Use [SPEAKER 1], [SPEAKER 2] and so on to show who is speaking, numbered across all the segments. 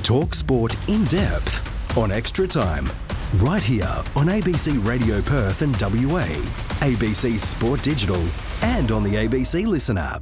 [SPEAKER 1] Talk sport in depth on Extra Time. Right here on ABC Radio Perth and WA, ABC Sport Digital, and on the ABC Listen app.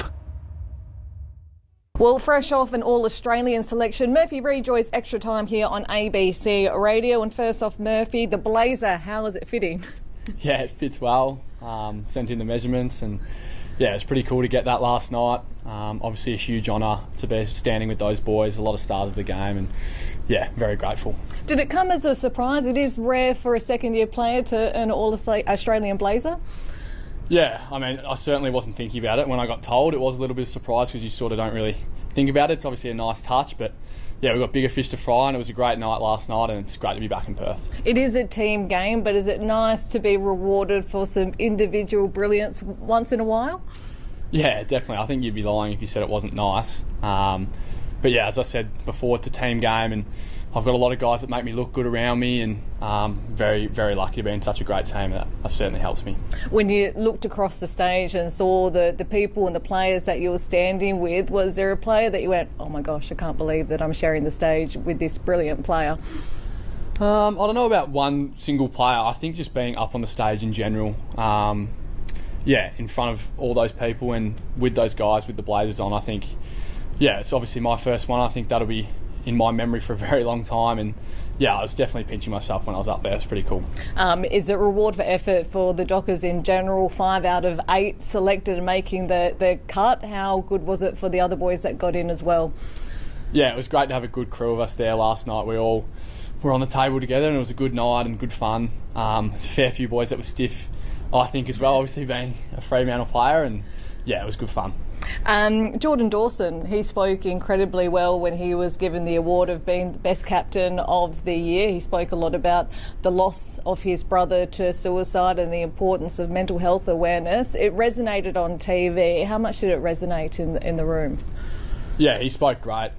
[SPEAKER 2] Well, fresh off an All-Australian selection, Murphy Reid joins Extra Time here on ABC Radio. And first off, Murphy, the blazer, how is it fitting?
[SPEAKER 3] Yeah, it fits well. Sent in the measurements, and yeah, it's pretty cool to get that last night. Obviously a huge honour to be standing with those boys, a lot of stars of the game, and yeah, very grateful.
[SPEAKER 2] Did it come as a surprise? It is rare for a second-year player to earn an All-Australian blazer.
[SPEAKER 3] Yeah, I mean, I certainly wasn't thinking about it when I got told. It was a little bit of a surprise because you sort of don't really think about it. It's obviously a nice touch, but yeah, we've got bigger fish to fry, and it was a great night last night, and it's great to be back in Perth.
[SPEAKER 2] It is a team game, but is it nice to be rewarded for some individual brilliance once in a while? Yeah,
[SPEAKER 3] definitely. I think you'd be lying if you said it wasn't nice. But yeah, as I said before, it's a team game, and I've got a lot of guys that make me look good around me, and very, very lucky to be in such a great team. That certainly helps me. When
[SPEAKER 2] you looked across the stage and saw the people and the players that you were standing with, was there a player that you went, oh my gosh, I can't believe that I'm sharing the stage with this brilliant player?
[SPEAKER 3] I don't know about one single player. I think just being up on the stage in general, in front of all those people and with those guys with the blazers on, I think, yeah, it's obviously my first one. I think that'll be in my memory for a very long time, and yeah, I was definitely pinching myself when I was up there. It's pretty cool.
[SPEAKER 2] Is it reward for effort for the Dockers in general? 5 out of 8 selected and making the cut. How good was it for the other boys that got in as well?
[SPEAKER 3] Yeah, it was great to have a good crew of us there last night. We all were on the table together, and it was a good night and good fun. There's a fair few boys that were stiff, I think, as well, obviously being a Fremantle player, and yeah, it was good fun.
[SPEAKER 2] Jordan Dawson, he spoke incredibly well when he was given the award of being the best captain of the year. He spoke a lot about the loss of his brother to suicide and the importance of mental health awareness. It resonated on TV. How much did it resonate in the room?
[SPEAKER 3] Yeah, he spoke great.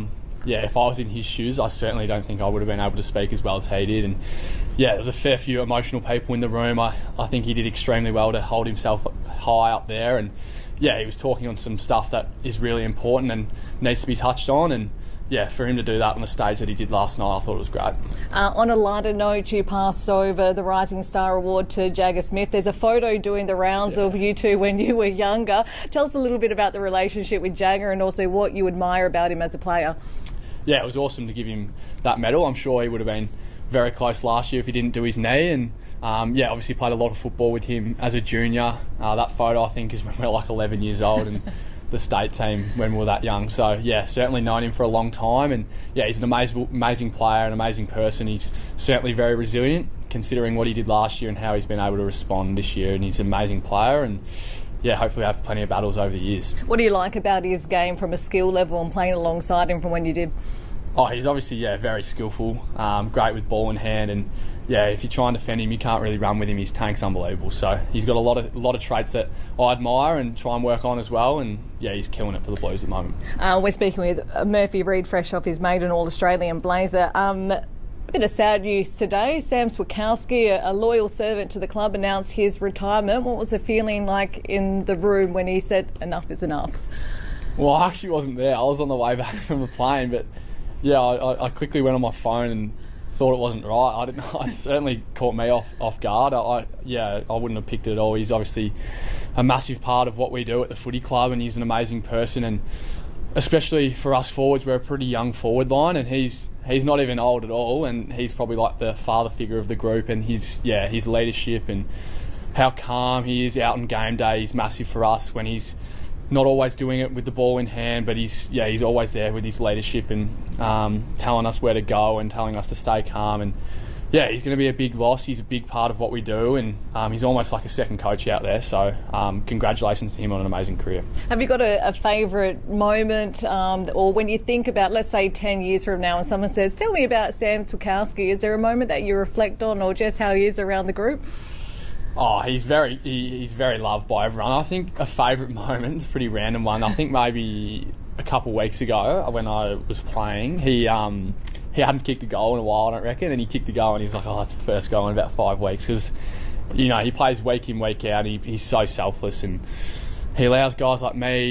[SPEAKER 3] If I was in his shoes, I certainly don't think I would have been able to speak as well as he did. And yeah, there was a fair few emotional people in the room. I think he did extremely well to hold himself high up there, and yeah, he was talking on some stuff that is really important and needs to be touched on, and yeah, for him to do that on the stage that he did last night, I thought it was great.
[SPEAKER 2] On a lighter note, you passed over the Rising Star Award to Jagger Smith. There's a photo doing the rounds of you two when you were younger. Tell us a little bit about the relationship with Jagger and also what you admire about him as a player.
[SPEAKER 3] Yeah, it was awesome to give him that medal. I'm sure he would have been very close last year if he didn't do his knee, and obviously played a lot of football with him as a junior. That photo, I think, is when we were like 11 years old, and the state team when we were that young. So yeah, certainly known him for a long time, and yeah, he's an amazing player, an amazing person. He's certainly very resilient considering what he did last year and how he's been able to respond this year, and he's an amazing player, and yeah, hopefully have plenty of battles over the years.
[SPEAKER 2] What do you like about his game from a skill level and playing alongside him from when you did?
[SPEAKER 3] Oh, he's obviously very skillful, great with ball in hand, and yeah, if you try and defend him, you can't really run with him. His tank's unbelievable. So he's got a lot of traits that I admire and try and work on as well. And yeah, he's killing it for the Blues at the moment.
[SPEAKER 2] We're speaking with Murphy Reid, fresh off his maiden All-Australian blazer. A bit of sad news today. Sam Switkowski, a loyal servant to the club, announced his retirement. What was the feeling like in the room when he said enough is enough?
[SPEAKER 3] Well, I actually wasn't there. I was on the way back from the plane, but yeah, I quickly went on my phone and thought it wasn't right. It certainly caught me off guard. I wouldn't have picked it at all. He's obviously a massive part of what we do at the footy club, and he's an amazing person, and especially for us forwards, we're a pretty young forward line, and he's not even old at all, and he's probably like the father figure of the group, and his leadership and how calm he is out on game day is massive for us when he's not always doing it with the ball in hand, but he's always there with his leadership and telling us where to go and telling us to stay calm. And yeah, he's going to be a big loss. He's a big part of what we do, and he's almost like a second coach out there. So congratulations to him on an amazing career.
[SPEAKER 2] Have you got a favourite moment, or when you think about, let's say 10 years from now, and someone says, tell me about Sam Switkowski, is there a moment that you reflect on, or just how he is around the group?
[SPEAKER 3] Oh, he's very loved by everyone. I think a favourite moment, a pretty random one, I think maybe a couple of weeks ago when I was playing, he hadn't kicked a goal in a while, I don't reckon, and he kicked a goal and he was like, oh, that's the first goal in about 5 weeks, because, you know, he plays week in, week out, he's so selfless, and he allows guys like me